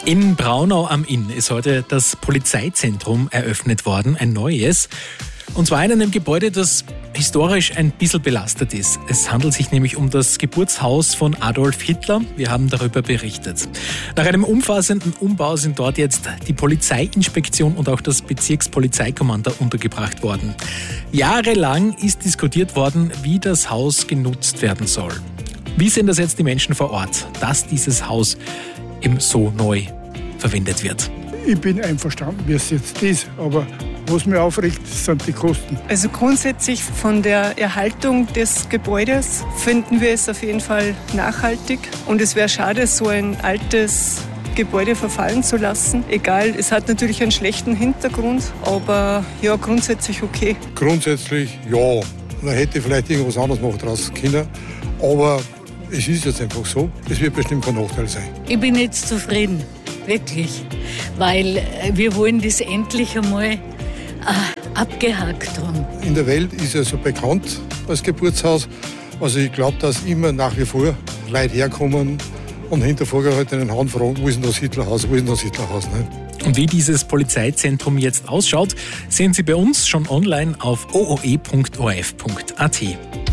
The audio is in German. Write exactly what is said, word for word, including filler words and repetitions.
In Braunau am Inn ist heute das Polizeizentrum eröffnet worden, ein neues. Und zwar in einem Gebäude, das historisch ein bisschen belastet ist. Es handelt sich nämlich um das Geburtshaus von Adolf Hitler. Wir haben darüber berichtet. Nach einem umfassenden Umbau sind dort jetzt die Polizeiinspektion und auch das Bezirkspolizeikommando untergebracht worden. Jahrelang ist diskutiert worden, wie das Haus genutzt werden soll. Wie sehen das jetzt die Menschen vor Ort, dass dieses Haus eben so neu verwendet wird? Ich bin einverstanden, wie es jetzt ist, aber was mich aufregt, sind die Kosten. Also grundsätzlich von der Erhaltung des Gebäudes finden wir es auf jeden Fall nachhaltig. Und es wäre schade, so ein altes Gebäude verfallen zu lassen. Egal, es hat natürlich einen schlechten Hintergrund, aber ja, grundsätzlich okay. Grundsätzlich ja, man hätte vielleicht irgendwas anderes machen draus können, aber es ist jetzt einfach so, es wird bestimmt kein Nachteil sein. Ich bin jetzt zufrieden, wirklich, weil wir wollen das endlich einmal äh, abgehakt haben. In der Welt ist er so bekannt als Geburtshaus, also ich glaube, dass immer nach wie vor Leute herkommen und hinter vorgehaltenen Hand fragen, wo ist denn das Hitlerhaus, wo ist denn das Hitlerhaus, ne? Und wie dieses Polizeizentrum jetzt ausschaut, sehen Sie bei uns schon online auf o o e punkt o r f punkt a t.